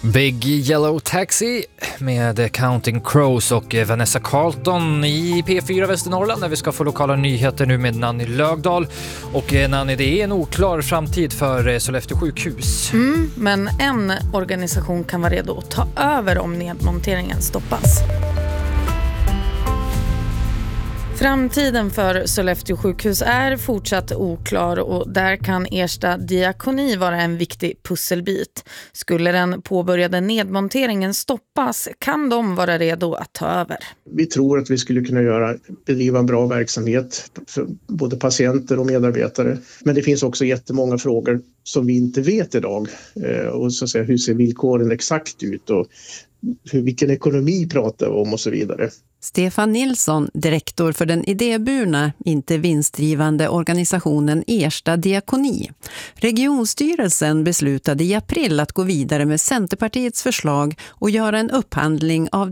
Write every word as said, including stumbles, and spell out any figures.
Big Yellow Taxi med Counting Crows och Vanessa Carlton i P fyra Västernorrland där vi ska få lokala nyheter nu med Nanny Lögdal. Och Nanny, det är en oklar framtid för Sollefteå sjukhus. Mm, men en organisation kan vara redo att ta över om nedmonteringen stoppas. Framtiden för Sollefteå sjukhus är fortsatt oklar och där kan Ersta diakoni vara en viktig pusselbit. Skulle den påbörjade nedmonteringen stoppas kan de vara redo att ta över. Vi tror att vi skulle kunna göra, bedriva en bra verksamhet för både patienter och medarbetare. Men det finns också jättemånga frågor som vi inte vet idag. Och så att säga, hur ser villkoren exakt ut och hur, vilken ekonomi pratar vi om och så vidare. Stefan Nilsson, direktor för den idéburna, inte vinstdrivande organisationen Ersta diakoni. Regionstyrelsen beslutade i april att gå vidare med Centerpartiets förslag och göra en upphandling av